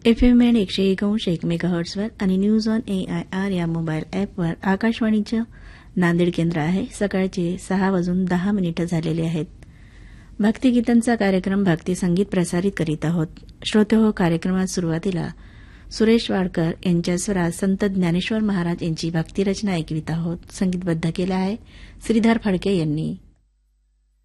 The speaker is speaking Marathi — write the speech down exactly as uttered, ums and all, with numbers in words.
एफ एम बँड एकशे एकोणऐंशी एक मेगाहर्ट्सवर आणि news on A I R या मोबाईल अॅपवर आकाशवाणीचं नांदेड केंद्र आहे. सकाळचे सहा वाजून दहा मिनिटं झालेले आहेत. भक्तिगीतांचा कार्यक्रम भक्ती संगीत प्रसारित करीत आहोत. श्रोते हो, कार्यक्रमात सुरुवातीला सुरेश वाडकर यांच्या स्वरात संत ज्ञानेश्वर महाराज यांची भक्तिरचना ऐकवित आहोत. संगीतबद्ध केला आहे श्रीधर फडके यांनी.